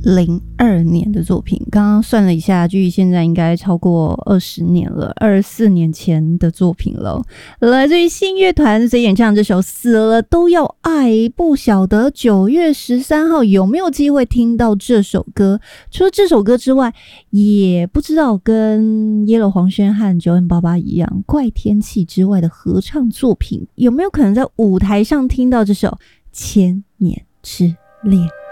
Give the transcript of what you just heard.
2002年的作品，刚刚算了一下，距离现在应该超过20年了，24年前的作品了。来自于信乐团所演唱这首《死了都要爱》，不晓得9月13号有没有机会听到这首歌？除了这首歌之外，也不知道跟耶鲁黄轩和9m88一样，怪天气之外的合唱作品有没有可能在舞台上听到这首《千年之恋》。